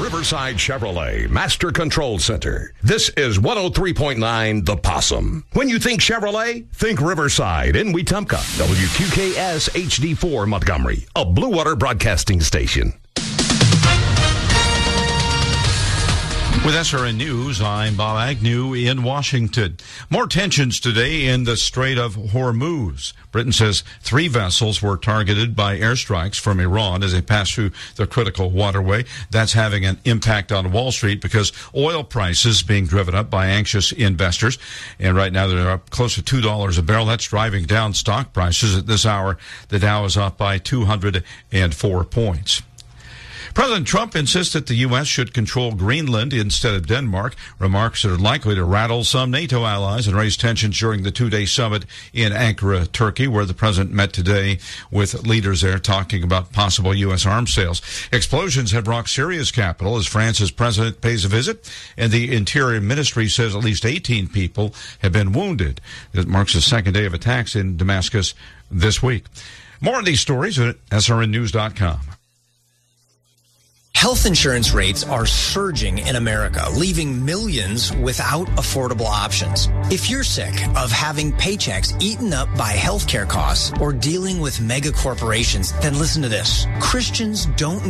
Riverside Chevrolet Master Control Center. This is 103.9 The Possum. When you think Chevrolet, think Riverside in Wetumpka. WQKS HD4 Montgomery, a Blue Water Broadcasting station. With SRN News, I'm Bob Agnew in Washington. More tensions today in the Strait of Hormuz. Britain says 3 vessels were targeted by airstrikes from Iran as they pass through the critical waterway. That's having an impact on Wall Street because oil prices being driven up by anxious investors. And right now they're up close to $2 a barrel. That's driving down stock prices. At this hour, the Dow is up by 204 points. President Trump insists that the U.S. should control Greenland instead of Denmark, remarks that are likely to rattle some NATO allies and raise tensions during the 2-day summit in Ankara, Turkey, where the president met today with leaders there talking about possible U.S. arms sales. Explosions have rocked Syria's capital as France's president pays a visit, and the Interior Ministry says at least 18 people have been wounded. It marks the second day of attacks in Damascus this week. More on these stories at srnnews.com. Health insurance rates are surging in America, leaving millions without affordable options. If you're sick of having paychecks eaten up by healthcare costs or dealing with mega corporations, then listen to this. Christians don't